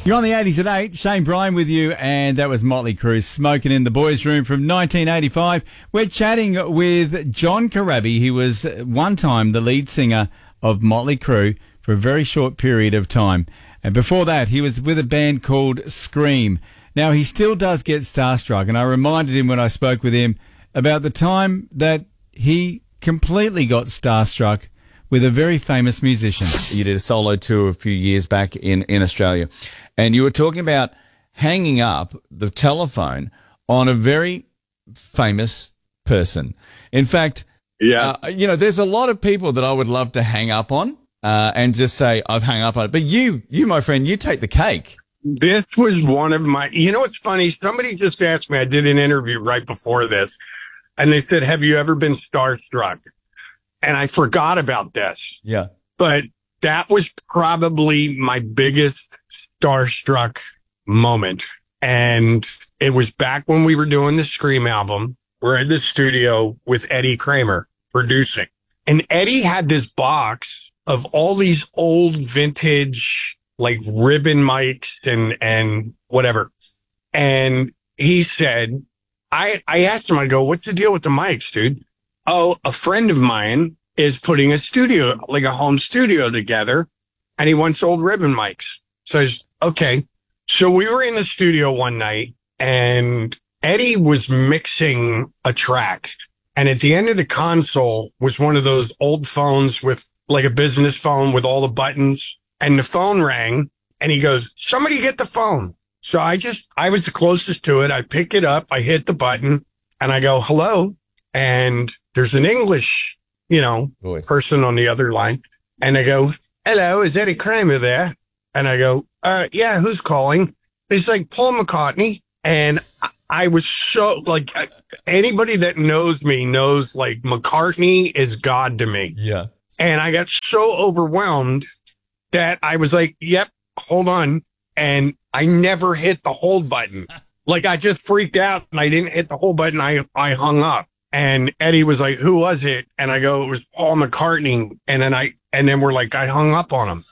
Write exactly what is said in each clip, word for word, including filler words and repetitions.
You're on the eighties at eight. Shane Bryan with you, and that was Motley Crue, Smoking in the Boys' Room from nineteen eighty-five. We're chatting with John Corabi. He was one time the lead singer of Motley Crue for a very short period of time. And before that, he was with a band called Scream. Now, he still does get starstruck, and I reminded him when I spoke with him about the time that he completely got starstruck with a very famous musician. You did a solo tour a few years back in, in Australia, and you were talking about hanging up the telephone on a very famous person. In fact, yeah, uh, you know, there's a lot of people that I would love to hang up on uh, and just say, I've hung up on it. But you, you, my friend, you take the cake. This was one of my, you know, what's funny? Somebody just asked me, I did an interview right before this, and they said, have you ever been starstruck? And I forgot about this. Yeah. But that was probably my biggest starstruck moment. And it was back when we were doing the Scream album. We're in the studio with Eddie Kramer producing. And Eddie had this box of all these old vintage, like ribbon mics and, and whatever. And he said, I, I asked him, I go, what's the deal with the mics, dude? Oh, a friend of mine is putting a studio, like a home studio together, and he wants old ribbon mics. So I was, okay. So we were in the studio one night, and Eddie was mixing a track. And at the end of the console was one of those old phones with like a business phone with all the buttons. And the phone rang, and he goes, somebody get the phone. So I just, I was the closest to it. I pick it up, I hit the button, and I go, hello. And there's an English, you know, Voice. person on the other line. And I go, hello, is Eddie Kramer there? And I go, uh, yeah, who's calling? He's like, Paul McCartney. And I, I was so, like, anybody that knows me knows, like, McCartney is God to me. Yeah. And I got so overwhelmed that I was like, yep, hold on. And I never hit the hold button. Like, I just freaked out and I didn't hit the hold button. I, I hung up. And Eddie was like, who was it? And I go, it was Paul McCartney. And then I, and then we're like, I hung up on him.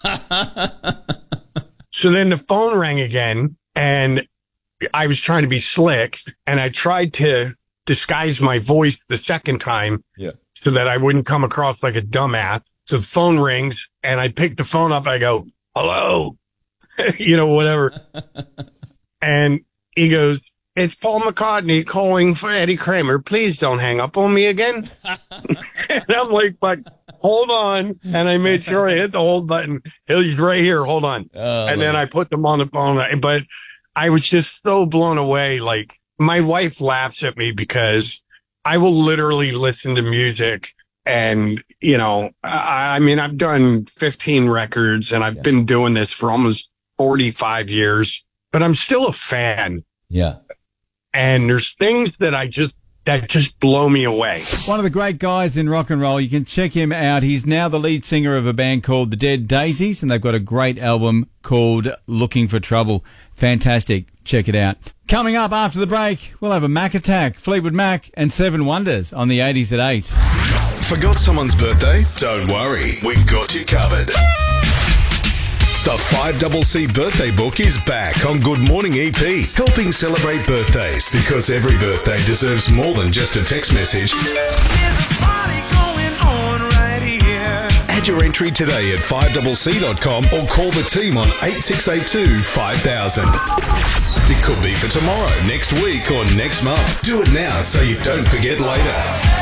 So then the phone rang again, and I was trying to be slick, and I tried to disguise my voice the second time. Yeah. So that I wouldn't come across like a dumbass. So the phone rings, and I pick the phone up. I go, hello, you know, whatever. And he goes, it's Paul McCartney calling for Eddie Kramer. Please don't hang up on me again. And I'm like, but hold on. And I made sure I hit the hold button. He's right here. Hold on. Oh, and then I put them on the phone. But I was just so blown away. Like, my wife laughs at me because I will literally listen to music. And, you know, I, I mean, I've done fifteen records, and I've yeah. been doing this for almost forty-five years, but I'm still a fan. Yeah. And there's things that I just, that just blow me away. One of the great guys in rock and roll. You can check him out. He's now the lead singer of a band called the Dead Daisies, and they've got a great album called Looking for Trouble. Fantastic. Check it out. Coming up after the break, we'll have a Mac Attack, Fleetwood Mac, and Seven Wonders on the eighties at eight. Forgot someone's birthday? Don't worry, we've got you covered. The five C C Birthday Book is back on Good Morning E P, helping celebrate birthdays, because every birthday deserves more than just a text message. There's a party going on right here. Add your entry today at five C C dot com or call the team on eight six eight two five thousand. It could be for tomorrow, next week, or next month. Do it now so you don't forget later.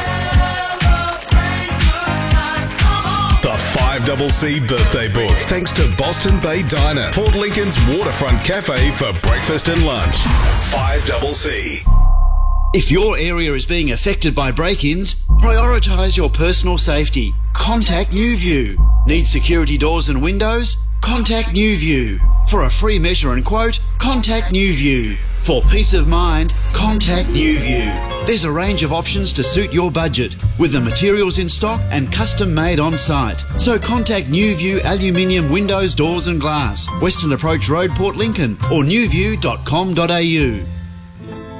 The five C C Birthday Book, thanks to Boston Bay Diner, Port Lincoln's Waterfront Cafe for breakfast and lunch. five C C. If your area is being affected by break-ins, prioritise your personal safety. Contact NewView. Need security doors and windows? Contact NewView. For a free measure and quote, contact NewView. For peace of mind, contact NewView. There's a range of options to suit your budget, with the materials in stock and custom made on site. So contact NewView Aluminium Windows, Doors and Glass, Western Approach Road, Port Lincoln, or newview dot com dot a u.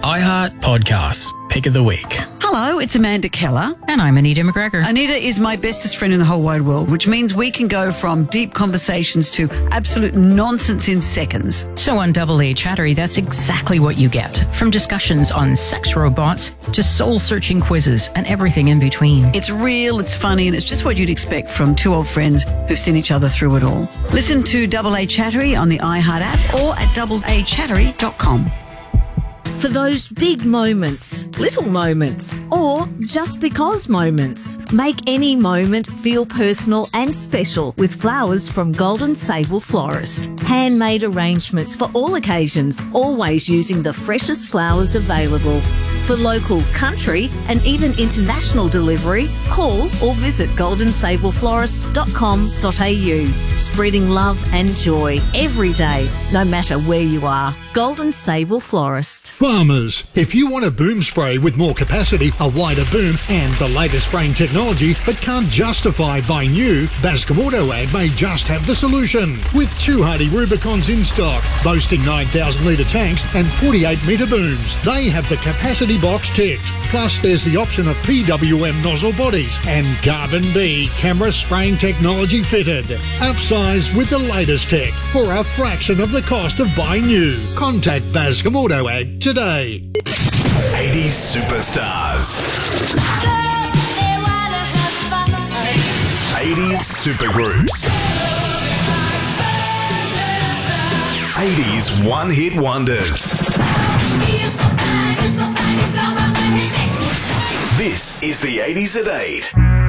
iHeart Podcasts, Pick of the Week. Hello, it's Amanda Keller. And I'm Anita McGregor. Anita is my bestest friend in the whole wide world, which means we can go from deep conversations to absolute nonsense in seconds. So on Double A Chattery, that's exactly what you get. From discussions on sex robots to soul-searching quizzes and everything in between. It's real, it's funny, and it's just what you'd expect from two old friends who've seen each other through it all. Listen to Double A Chattery on the iHeart app or at double a chattery dot com. For those big moments, little moments, or just because moments. Make any moment feel personal and special with flowers from Golden Sable Florist. Handmade arrangements for all occasions, always using the freshest flowers available. For local, country and even international delivery, call or visit golden sable florist dot com dot a u. Spreading love and joy every day, no matter where you are. Golden Sable Florist. Farmers, if you want a boom spray with more capacity, a wider boom and the latest spraying technology but can't justify buying new, Bascom Auto Ag may just have the solution. With two Hardy Rubicons in stock, boasting nine thousand litre tanks and forty-eight metre booms, they have the capacity box ticked. Plus there's the option of P W M nozzle bodies and Carbon B camera spraying technology fitted. Upsize with the latest tech for a fraction of the cost of buying new. Contact Bascom Auto Ag today. eighties superstars. eighties supergroups. eighties one-hit wonders. This is the eighties at eight.